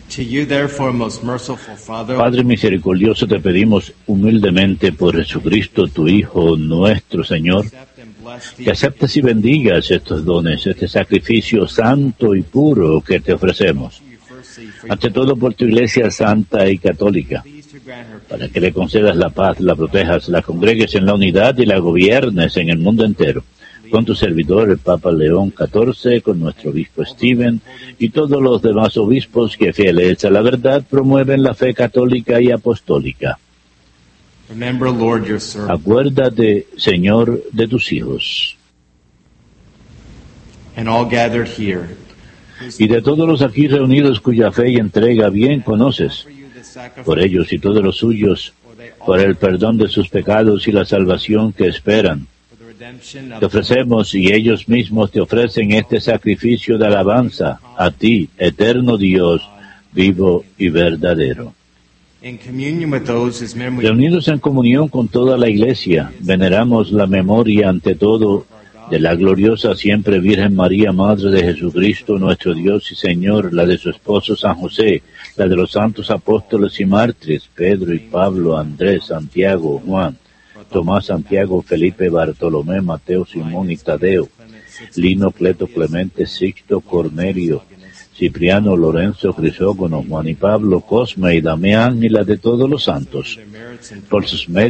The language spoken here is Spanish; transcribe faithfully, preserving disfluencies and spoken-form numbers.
To you, therefore, most merciful Father, Padre misericordioso, te pedimos humildemente por Jesucristo, tu Hijo, nuestro Señor, accept and bless que these aceptes y bendigas estos dones, este sacrificio santo y puro que te ofrecemos. you firstly for Ante todo por tu Iglesia santa y católica, please to grant her para que le concedas la paz, la protejas, la congregues en la unidad y la gobiernes en el mundo entero. Con tu servidor, el Papa León catorce, con nuestro obispo Stephen y todos los demás obispos que fieles a la verdad promueven la fe católica y apostólica. Remember, Lord, your servant, Acuérdate, Señor, de tus hijos and all gathered here. y de todos los aquí reunidos cuya fe y entrega bien conoces, For you the sacrifice, por ellos y todos los suyos, for they all por el perdón de sus pecados y la salvación que esperan. for the redemption Te of ofrecemos y ellos mismos te ofrecen este sacrificio de alabanza a ti, eterno Dios, vivo y verdadero. in communion with those whose memory Reunidos en comunión con toda la Iglesia, veneramos la memoria ante todo de la gloriosa siempre Virgen María, Madre de Jesucristo, nuestro Dios y Señor, la de su esposo San José, la de los santos apóstoles y mártires, Pedro y Pablo, Andrés, Santiago, Juan, Tomás, Santiago, Felipe, Bartolomé, Mateo, Simón y Tadeo, Lino, Cleto, Clemente, Sixto, Cornelio, Cipriano, Lorenzo, Crisógono, Juan y Pablo, Cosme y Damián y la de todos los santos. their merits and Por sus méritos